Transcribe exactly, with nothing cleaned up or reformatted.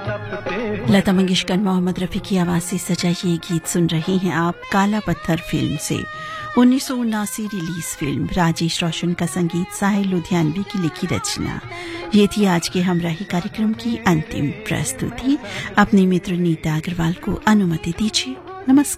लता मंगेशकर, मोहम्मद रफी की आवाज से सजा ये गीत सुन रहे हैं आप काला पत्थर फिल्म से। उन्नीस सौ उनासी रिलीज फिल्म, राजेश रोशन का संगीत, साहिल लुधियानवी की लिखी रचना। ये थी आज के हमराही कार्यक्रम की अंतिम प्रस्तुति। अपने मित्र नीता अग्रवाल को अनुमति दीजिए। नमस्कार।